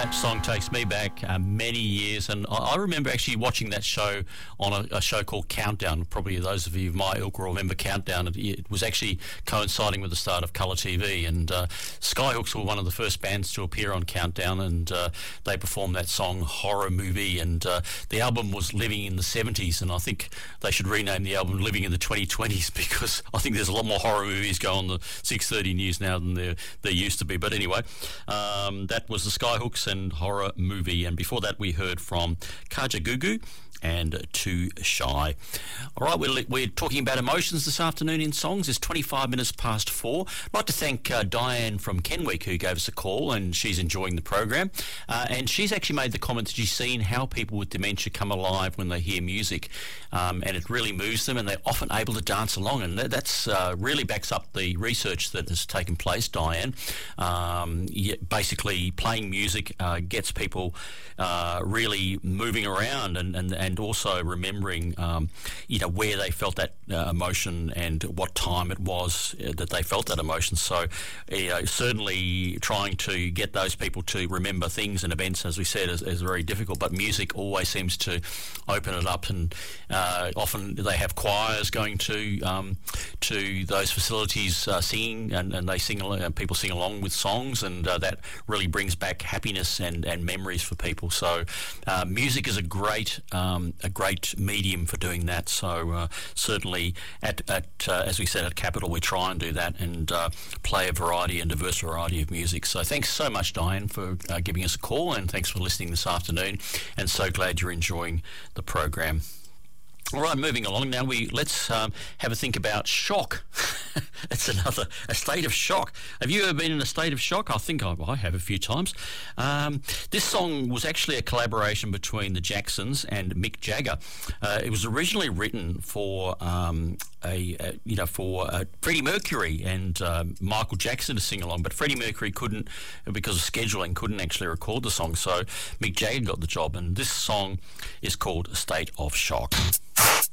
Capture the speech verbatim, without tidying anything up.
That song takes me back uh, many years, and I, I remember actually watching that show on a, a show called Countdown. Probably those of you of my ilk will remember Countdown. It, it was actually coinciding with the start of colour T V, and uh, Skyhooks were one of the first bands to appear on Countdown, and uh, they performed that song Horror Movie, and uh, the album was Living in the seventies, and I think they should rename the album Living in the twenty twenties, because I think there's a lot more horror movies go on the six thirty news now than there, there used to be. But anyway, um, that was the Skyhooks and Horror Movie, and before that we heard from Kajagoogoo and Too Shy. All right, we're, we're talking about emotions this afternoon in songs. It's twenty-five minutes past four. I'd like to thank uh, Diane from Kenwick, who gave us a call, and she's enjoying the program. Uh, and she's actually made the comment that she's seen how people with dementia come alive when they hear music, um, and it really moves them, and they're often able to dance along. And that that's, uh, really backs up the research that has taken place, Diane. Um, yeah, basically, playing music uh, gets people uh, really moving around and, and, and also remembering, um, you know, where they felt that uh, emotion and what time it was uh, that they felt that emotion. So, you know, certainly trying to get those people to remember things and events, as we said, is, is very difficult. But music always seems to open it up, and uh, often they have choirs going to um, to those facilities uh, singing, and, and they sing, and people sing along with songs, and uh, that really brings back happiness and, and memories for people. So, uh, music is a great um, a great medium for doing that. So uh, certainly at, at uh, as we said at Capital, we try and do that and uh, play a variety and diverse variety of music. So thanks so much, Diane, for uh, giving us a call, and thanks for listening this afternoon, and so glad you're enjoying the program. All right, moving along now, we let's um, have a think about shock. It's another a state of shock. Have you ever been in a state of shock? I think I, I have a few times. Um, this song was actually a collaboration between the Jacksons and Mick Jagger. Uh, it was originally written for um, a, a you know for uh, Freddie Mercury and uh, Michael Jackson to sing along, but Freddie Mercury couldn't, because of scheduling, couldn't actually record the song. So Mick Jagger got the job, and this song is called "A State of Shock."